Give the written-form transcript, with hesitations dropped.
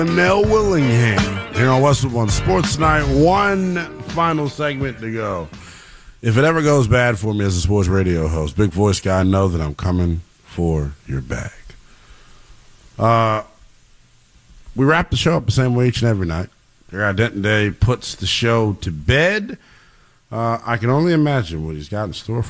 Nell Willingham here on Westwood One Sports Night. One final segment to go. If it ever goes bad for me as a sports radio host, big voice guy, know that I'm coming for your bag. We wrap the show up the same way each and every night. Gary Denton Day puts the show to bed. I can only imagine what he's got in store for